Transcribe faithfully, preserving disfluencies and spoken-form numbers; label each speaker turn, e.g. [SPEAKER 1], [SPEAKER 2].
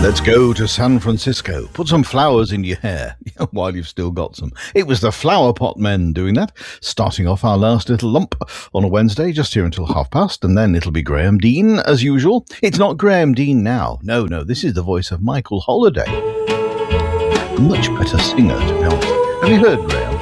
[SPEAKER 1] Let's go to San Francisco. Put some flowers in your hair while you've still got some. It was the Flower Pot Men doing that, starting off our last little lump on a Wednesday, just here until half past, and then it'll be Graham Dean, as usual. It's not Graham Dean now. No, no, this is the voice of Michael Holiday. A much better singer, to be honest. Have you heard Graham?